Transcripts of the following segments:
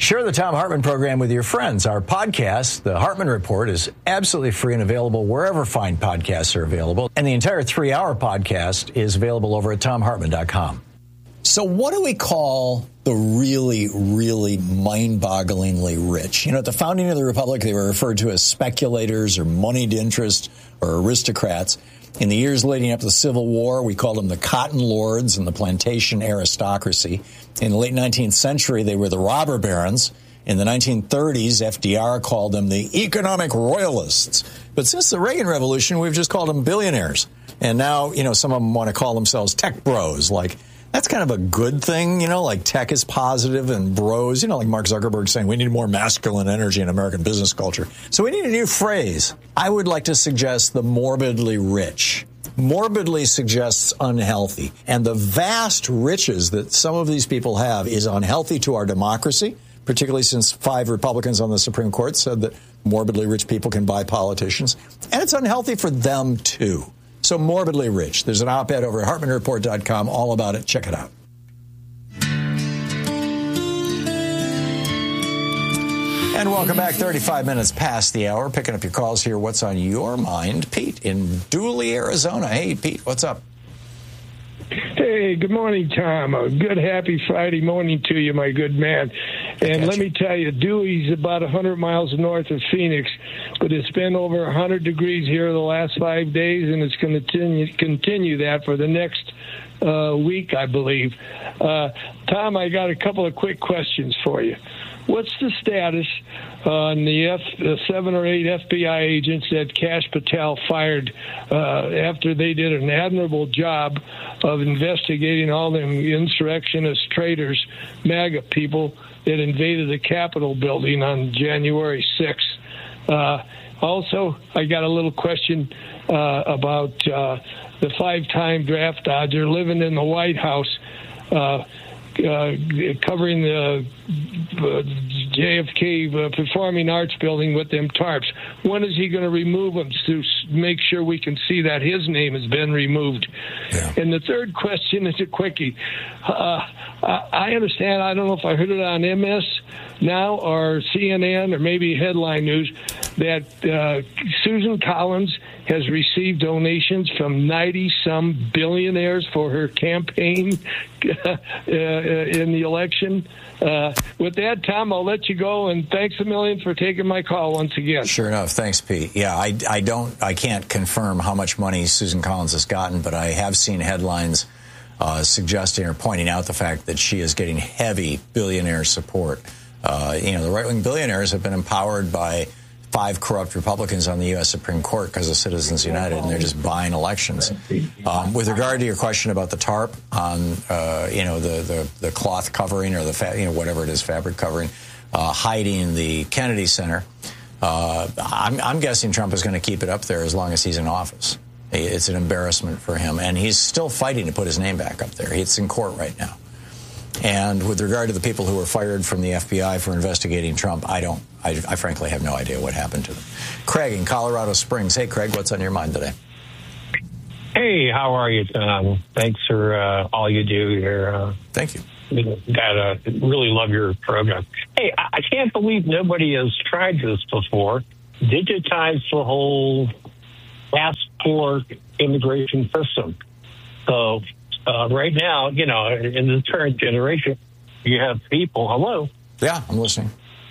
Share the Thom Hartmann program with your friends. Our podcast, The Hartmann Report, is absolutely free and available wherever fine podcasts are available. And the entire 3-hour podcast is available over at thomhartmann.com. So what do we call the really, really mind-bogglingly rich? At the founding of the Republic, they were referred to as speculators or moneyed interest or aristocrats. In the years leading up to the Civil War, we called them the cotton lords and the plantation aristocracy. In the late 19th century, they were the robber barons. In the 1930s, FDR called them the economic royalists. But since the Reagan Revolution, we've just called them billionaires. And now, some of them want to call themselves tech bros. Like, that's kind of a good thing, like tech is positive and bros, like Mark Zuckerberg saying we need more masculine energy in American business culture. So we need a new phrase. I would like to suggest the morbidly rich. Morbidly suggests unhealthy. And the vast riches that some of these people have is unhealthy to our democracy, particularly since 5 Republicans on the Supreme Court said that morbidly rich people can buy politicians. And it's unhealthy for them, too. So morbidly rich. There's an op-ed over at HartmannReport.com all about it. Check it out. And welcome back. 35 minutes past the hour. Picking up your calls here. What's on your mind? Pete in Dooley, Arizona. Hey, Pete, what's up? Hey, good morning, Tom. A good, happy Friday morning to you, my good man. And let me tell you, Dewey's about 100 miles north of Phoenix, but it's been over 100 degrees here the last 5 days, and it's going to continue that for the next week, I believe. Tom, I got a couple of quick questions for you. What's the status on the 7 or 8 FBI agents that Kash Patel fired after they did an admirable job of investigating all them insurrectionist traitors, MAGA people that invaded the Capitol building on January 6th? Also, I got a little question about the 5-time draft dodger living in the White House, covering the JFK Performing Arts Building with them tarps. When is he going to remove them to make sure we can see that his name has been removed? Yeah. And the third question is a quickie. I understand, I don't know if I heard it on MS Now or CNN or maybe Headline News, that Susan Collins has received donations from 90-some billionaires for her campaign in the election. With that, Tom, I'll let you go, and thanks a million for taking my call once again. Sure enough. Thanks, Pete. Yeah, I can't confirm how much money Susan Collins has gotten, but I have seen headlines suggesting or pointing out the fact that she is getting heavy billionaire support. The right-wing billionaires have been empowered by 5 corrupt Republicans on the U.S. Supreme Court because of Citizens United, and they're just buying elections. With regard to your question about the tarp on, the cloth covering or the, whatever it is, fabric covering, hiding the Kennedy Center, I'm guessing Trump is going to keep it up there as long as he's in office. It's an embarrassment for him, and he's still fighting to put his name back up there. It's in court right now. And with regard to the people who were fired from the FBI for investigating Trump, I frankly have no idea what happened to them. Craig in Colorado Springs. Hey, Craig, what's on your mind today? Hey, how are you, Tom? Thanks for all you do here. Thank you. Really love your program. Hey, I can't believe nobody has tried this before. Digitize the whole passport immigration system. So right now, in the current generation, you have people. Hello? Yeah, I'm listening.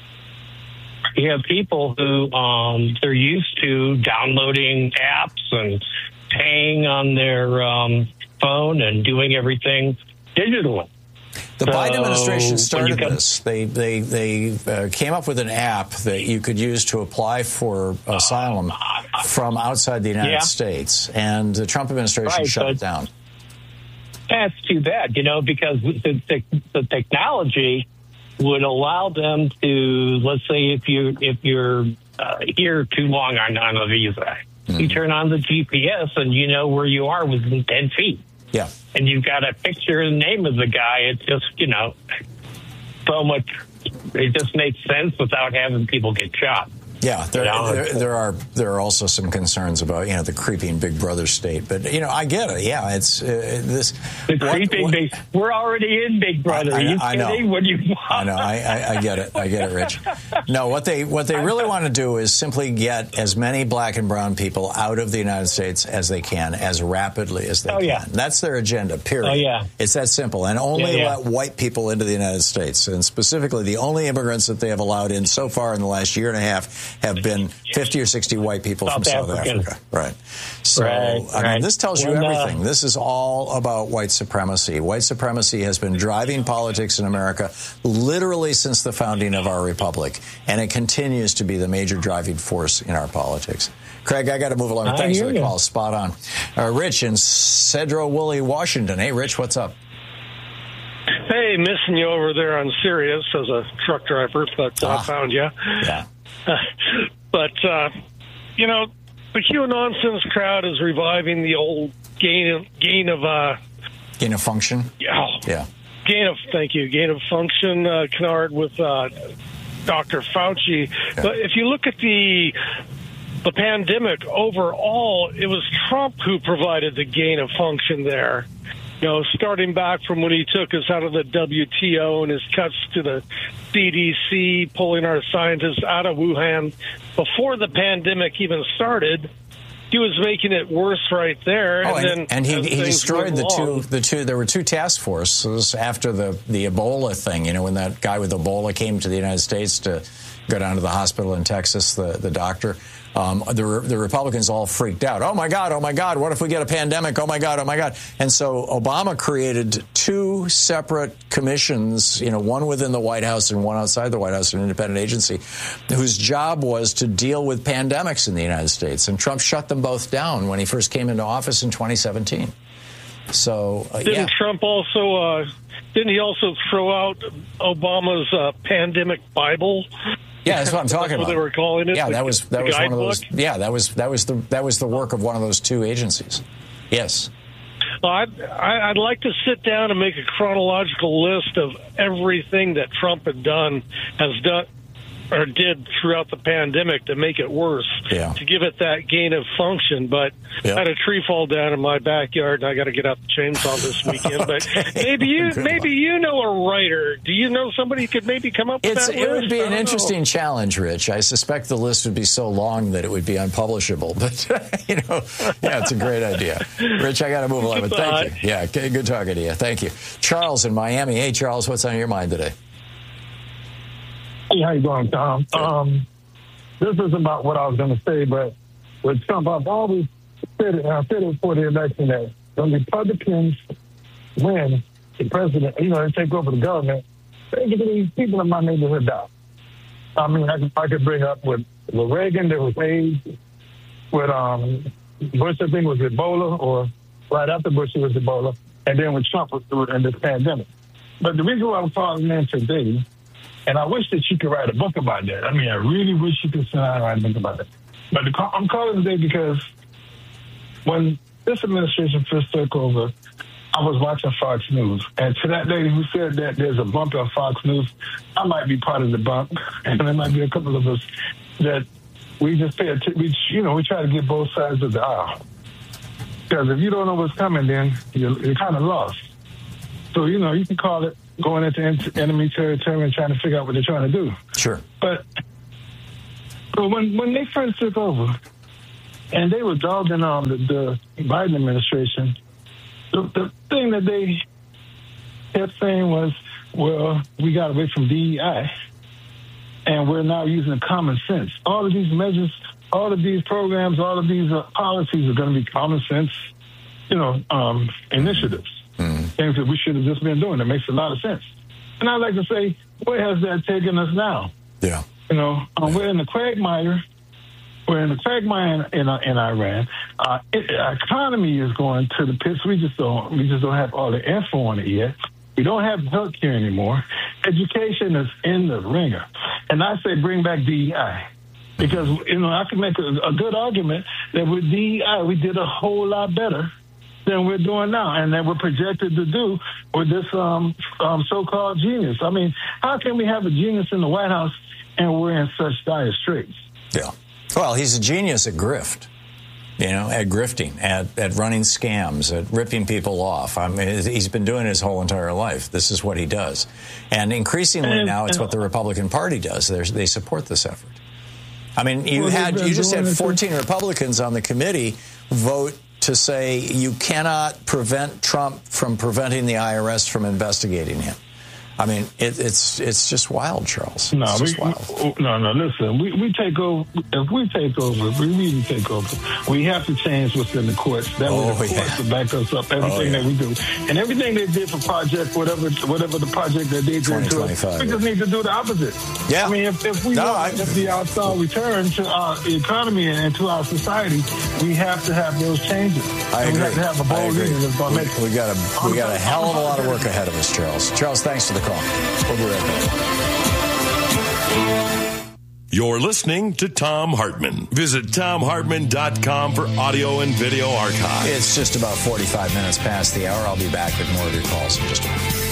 You have people who they're used to downloading apps and paying on their phone and doing everything digitally. The Biden administration started this. They came up with an app that you could use to apply for asylum from outside the United States, and the Trump administration shut it down. That's too bad, because the technology would allow them to, let's say, if you're here too long on a visa, you turn on the GPS and you know where you are within 10 feet. Yeah. And you've got a picture and name of the guy. It's just, so much. It just makes sense without having people get shot. Yeah, there are also some concerns about the creeping Big Brother state, but I get it. Yeah, it's this. The creeping Big. We're already in Big Brother. Are you kidding? What do you want? I know. I get it. I get it, Rich. No, what they really want to do is simply get as many black and brown people out of the United States as they can, as rapidly as they can. Yeah. That's their agenda. Period. Oh yeah. It's that simple, and only let white people into the United States, and specifically the only immigrants that they have allowed in so far in the last year and a half have been 50 or 60 white people from South Africa. Right. So, I mean, this tells you everything. This is all about white supremacy. White supremacy has been driving politics in America literally since the founding of our republic, and it continues to be the major driving force in our politics. Craig, I got to move along. Thanks for the call. Spot on. Rich in Sedro-Woolley, Washington. Hey, Rich, what's up? Hey, missing you over there on Sirius as a truck driver, but I found you. Yeah. But, the Q-nonsense crowd is reviving the old gain of function? Yeah. Gain of function canard with Dr. Fauci. Yeah. But if you look at the pandemic overall, it was Trump who provided the gain of function there. Starting back from when he took us out of the WTO and his cuts to the CDC, pulling our scientists out of Wuhan before the pandemic even started, he was making it worse right there. And he destroyed the two. There were two task forces after the Ebola thing. When that guy with Ebola came to the United States to go down to the hospital in Texas, the doctor. The Republicans all freaked out. Oh, my God, what if we get a pandemic? Oh, my God. And so Obama created two separate commissions, one within the White House and one outside the White House, an independent agency, whose job was to deal with pandemics in the United States. And Trump shut them both down when he first came into office in 2017. So, Didn't Trump also, didn't he also throw out Obama's pandemic Bible? Yeah, that's what I'm talking about. What they were calling it. Yeah, that was one of those. Yeah, that was the work of one of those two agencies. Yes. Well, I'd like to sit down and make a chronological list of everything that Trump has done or did throughout the pandemic to make it worse, to give it that gain of function. But I had a tree fall down in my backyard, and I got to get out the chainsaw this weekend. But maybe you know a writer. Do you know somebody who could maybe come up with that list? It would be an interesting challenge, Rich. I suspect the list would be so long that it would be unpublishable. But, it's a great idea. Rich, I got to move along. But thank you. Yeah, good talking to you. Thank you. Charles in Miami. Hey, Charles, what's on your mind today? Hey, how you doing, Tom? This is about what I was going to say, but with Trump, I've always said it, and I said it before the election, that when Republicans win the president, they take over the government, basically people in my neighborhood die. I mean, I could bring up with Reagan, there was AIDS, with Bush, I think was Ebola, or right after Bush it was Ebola, and then with Trump was in this pandemic. But the reason why I'm calling in today, and I wish that you could write a book about that. I mean, I really wish you could sit down and write a book about that. But I'm calling today because when this administration first took over, I was watching Fox News. And to that lady who said that there's a bump on Fox News, I might be part of the bump. And there might be a couple of us that we just pay attention. We try to get both sides of the aisle. Because if you don't know what's coming, then you're kind of lost. So, you can call it going into enemy territory and trying to figure out what they're trying to do. Sure. But when they first took over and they were dogging on the Biden administration, the thing that they kept saying was, well, we got away from DEI and we're now using common sense. All of these measures, all of these programs, all of these policies are going to be common sense, initiatives. Things that we should have just been doing. It makes a lot of sense. And I'd like to say, where has that taken us now? Yeah. We're in the quagmire. We're in the quagmire in Iran. Our economy is going to the pits. We just don't have all the info on it yet. We don't have health care anymore. Education is in the ringer. And I say bring back DEI. Because, I can make a good argument that with DEI, we did a whole lot better than we're doing now, and that we're projected to do with this so-called genius. I mean, how can we have a genius in the White House and we're in such dire straits? Yeah. Well, he's a genius at grift. At grifting, at running scams, at ripping people off. I mean, he's been doing it his whole entire life. This is what he does. And increasingly now it's what the Republican Party does. They support this effort. I mean, you just had 14 Republicans on the committee vote to say you cannot prevent Trump from preventing the IRS from investigating him. I mean, it's just wild, Charles. No, wild. No. Listen, we take over. If we take over, we really take over. We have to change what's in the courts. That way, the courts will back us up. Everything that we do, and everything they did for project, whatever the project that they did, we just need to do the opposite. Yeah. I mean, if we want the outside return to our economy and to our society, we have to have those changes. I agree. We have to have a bold leader that's going to make it. We got a hell of a lot of work ahead of us, Charles. Charles, thanks for the call. We'll be right back. You're listening to Thom Hartmann. Visit ThomHartmann.com for audio and video archive. It's just about 45 minutes past the hour. I'll be back with more of your calls in just a minute.